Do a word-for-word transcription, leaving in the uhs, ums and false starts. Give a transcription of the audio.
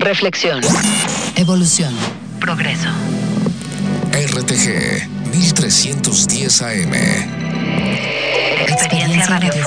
Reflexión. Evolución. Progreso. R T G mil trescientos diez A M. Experiencia radiofónica.